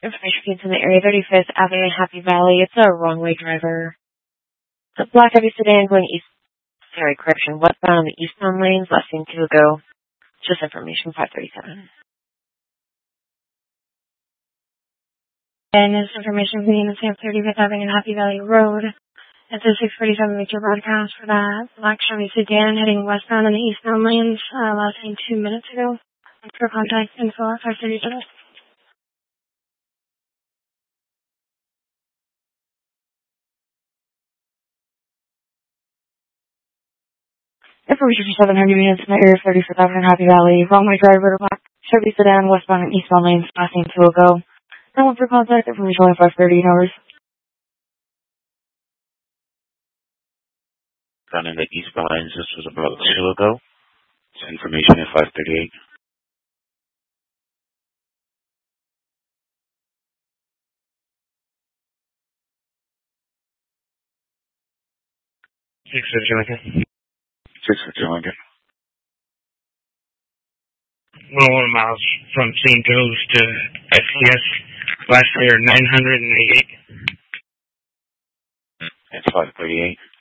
Information feeds in the area 35th Avenue in Happy Valley. It's a wrong-way driver. It's a black heavy sedan going westbound on the eastbound lanes, less than 2 ago. Just information 537. And this information from the unit of 35th Avenue and Happy Valley Road. It's a 647 Victor broadcast for that black Chevy sedan heading westbound on the eastbound lanes, less than 2 minutes ago. For contact info at 537. Information for 700 units in the area 35th Avenue and Happy Valley. Wrong-way driver, black Chevy sedan westbound and eastbound lanes, passing 2 ago. Someone for contact information only 530 hours. Down in the eastbound lanes, this was about 2 ago. It's information at 538. 650 Lincoln. 650 Lincoln. 101 miles from St. Joe's to SCS. Last year, 988. It's 538.